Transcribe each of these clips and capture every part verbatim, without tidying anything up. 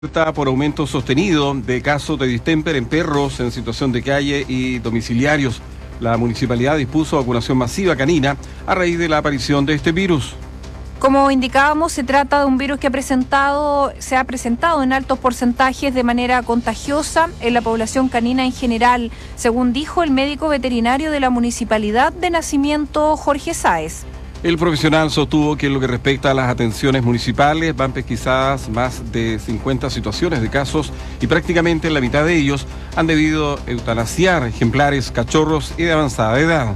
Está por aumento sostenido de casos de distemper en perros en situación de calle y domiciliarios. La municipalidad dispuso vacunación masiva canina a raíz de la aparición de este virus. Como indicábamos, se trata de un virus que ha presentado, se ha presentado en altos porcentajes de manera contagiosa en la población canina en general, según dijo el médico veterinario de la municipalidad de Nacimiento, Jorge Sáez. El profesional sostuvo que en lo que respecta a las atenciones municipales van pesquisadas más de cincuenta situaciones de casos y prácticamente en la mitad de ellos han debido eutanasiar ejemplares cachorros y de avanzada edad.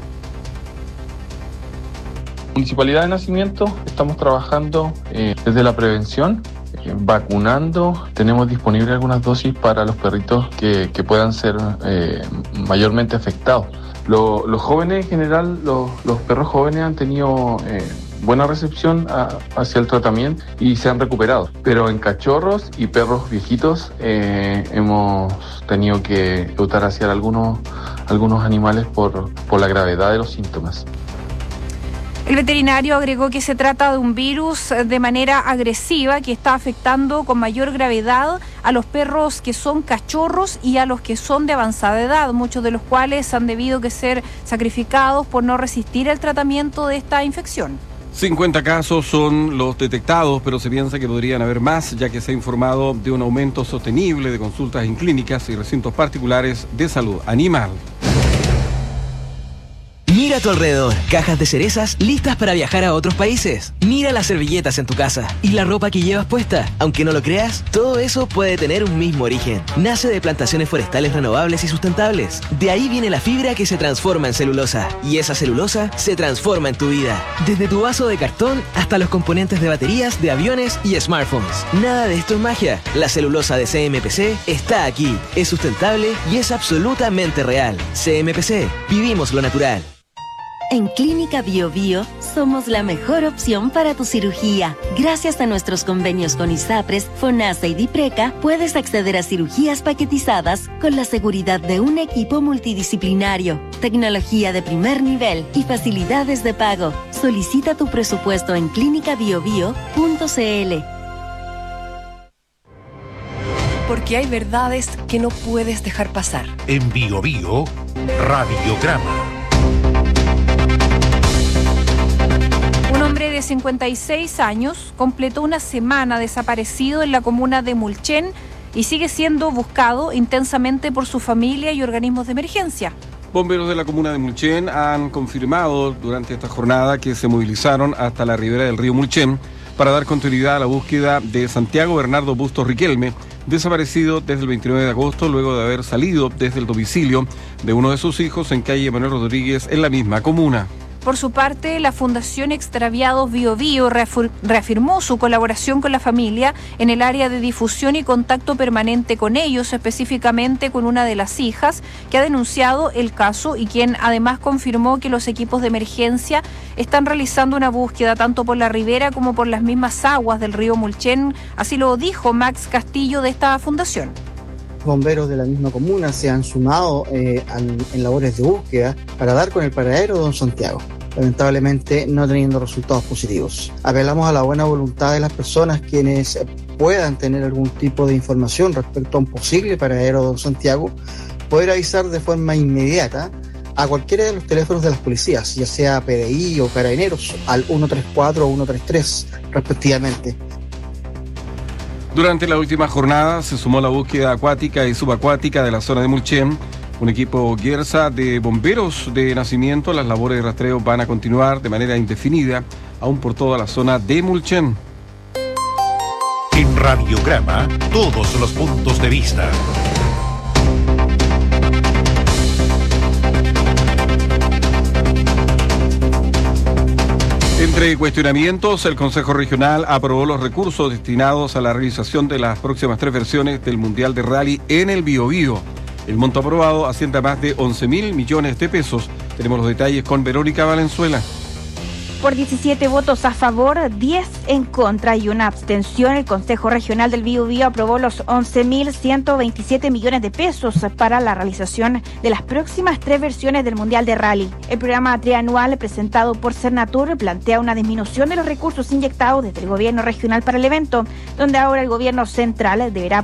Municipalidad de Nacimiento, estamos trabajando eh, desde la prevención, eh, vacunando. Tenemos disponibles algunas dosis para los perritos que, que puedan ser eh, mayormente afectados. Lo, los jóvenes en general, los, los perros jóvenes han tenido eh, buena recepción a, hacia el tratamiento y se han recuperado. Pero en cachorros y perros viejitos eh, hemos tenido que eutanasiar algunos, algunos animales por, por la gravedad de los síntomas. El veterinario agregó que se trata de un virus de manera agresiva que está afectando con mayor gravedad a los perros que son cachorros y a los que son de avanzada edad, muchos de los cuales han debido que ser sacrificados por no resistir el tratamiento de esta infección. cincuenta casos son los detectados, pero se piensa que podrían haber más, ya que se ha informado de un aumento sostenible de consultas en clínicas y recintos particulares de salud animal. Mira a tu alrededor, cajas de cerezas listas para viajar a otros países. Mira las servilletas en tu casa y la ropa que llevas puesta. Aunque no lo creas, todo eso puede tener un mismo origen. Nace de plantaciones forestales renovables y sustentables. De ahí viene la fibra que se transforma en celulosa. Y esa celulosa se transforma en tu vida. Desde tu vaso de cartón hasta los componentes de baterías, de aviones y smartphones. Nada de esto es magia. La celulosa de C M P C está aquí. Es sustentable y es absolutamente real. C M P C. Vivimos lo natural. En Clínica Bio Bio somos la mejor opción para tu cirugía. Gracias a nuestros convenios con ISAPRES, FONASA y DIPRECA, puedes acceder a cirugías paquetizadas con la seguridad de un equipo multidisciplinario, tecnología de primer nivel y facilidades de pago. Solicita tu presupuesto en clínica bio bio punto c l. Porque hay verdades que no puedes dejar pasar. En Bio Bio, Radiograma. Un hombre de cincuenta y seis años completó una semana desaparecido en la comuna de Mulchen y sigue siendo buscado intensamente por su familia y organismos de emergencia. Bomberos de la comuna de Mulchen han confirmado durante esta jornada que se movilizaron hasta la ribera del río Mulchen para dar continuidad a la búsqueda de Santiago Bernardo Bustos Riquelme, desaparecido desde el veintinueve de agosto luego de haber salido desde el domicilio de uno de sus hijos en calle Manuel Rodríguez en la misma comuna. Por su parte, la Fundación Extraviados Bio Bio reafirmó su colaboración con la familia en el área de difusión y contacto permanente con ellos, específicamente con una de las hijas que ha denunciado el caso y quien además confirmó que los equipos de emergencia están realizando una búsqueda tanto por la ribera como por las mismas aguas del río Mulchen. Así lo dijo Max Castillo de esta fundación. Bomberos de la misma comuna se han sumado eh, al, en labores de búsqueda para dar con el paradero de don Santiago, lamentablemente no teniendo resultados positivos. Apelamos a la buena voluntad de las personas quienes puedan tener algún tipo de información respecto a un posible paradero de don Santiago, poder avisar de forma inmediata a cualquiera de los teléfonos de las policías, ya sea P D I o Carabineros, al ciento treinta y cuatro o ciento treinta y tres respectivamente. Durante la última jornada se sumó la búsqueda acuática y subacuática de la zona de Mulchen. Un equipo Guerza de bomberos de Nacimiento. Las labores de rastreo van a continuar de manera indefinida, aún por toda la zona de Mulchen. En Radiograma, todos los puntos de vista. Entre cuestionamientos, el Consejo Regional aprobó los recursos destinados a la realización de las próximas tres versiones del Mundial de Rally en el Bio Bio. El monto aprobado asciende a más de once mil millones de pesos. Tenemos los detalles con Verónica Valenzuela. Por diecisiete votos a favor, diez en contra y una abstención, el Consejo Regional del Biobío aprobó los once mil ciento veintisiete millones de pesos para la realización de las próximas tres versiones del Mundial de Rally. El programa trianual presentado por Cernatur plantea una disminución de los recursos inyectados desde el gobierno regional para el evento, donde ahora el gobierno central deberá